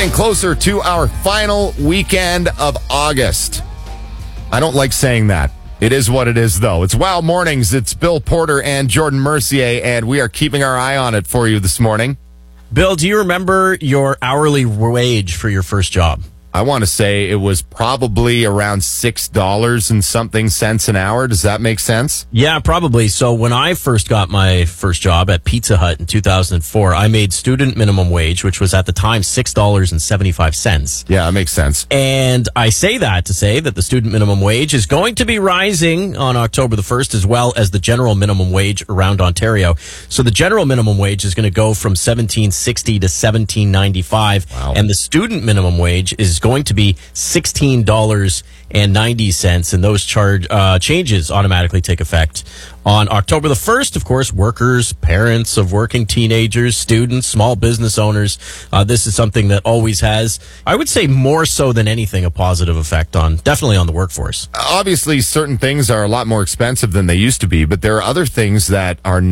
getting closer to our final weekend of August. I don't like saying that. It is what it is, though. It's Wild Mornings. It's Bill Porter and Jordan Mercier, and we are keeping our eye on it for you this morning. Bill, do you remember your hourly wage for your first job? I want to say it was probably around $6 and something cents an hour. Does that make sense? Yeah, probably. So when I first got my first job at Pizza Hut in 2004, I made student minimum wage, which was at the time $6.75. Yeah, that makes sense. And I say that to say that the student minimum wage is going to be rising on October the 1st, as well as the general minimum wage around Ontario. So the general minimum wage is going to go from $17.60 to $17.95. Wow. And the student minimum wage is going to be $16.90, and those changes automatically take effect on October the 1st. Of course, workers, parents of working teenagers, students, small business owners. This is something that always has, I would say more so than anything, a positive effect definitely on the workforce. Obviously, certain things are a lot more expensive than they used to be, but there are other things that are